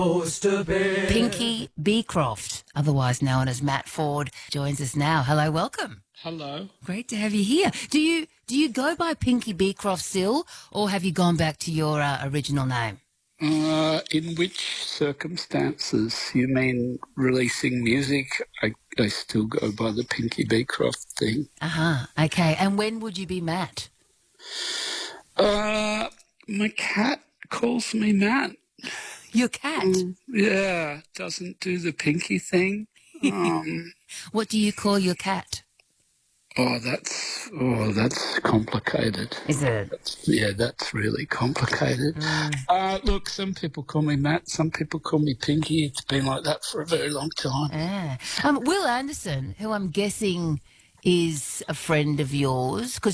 Pinky Beecroft, otherwise known as Matt Ford, joins us now. Hello, welcome. Hello. Great to have you here. Do you go by Pinky Beecroft still, or have you gone back to your original name? In which circumstances? You mean releasing music? I still go by the Pinky Beecroft thing. Okay. And when would you be Matt? My cat calls me Matt. Your cat? Yeah, doesn't do the pinky thing. What do you call your cat? That's complicated. Is it? That's really complicated. Look, some people call me Matt, some people call me Pinky. It's been like that for a very long time. Will Anderson, who I'm guessing is a friend of yours, because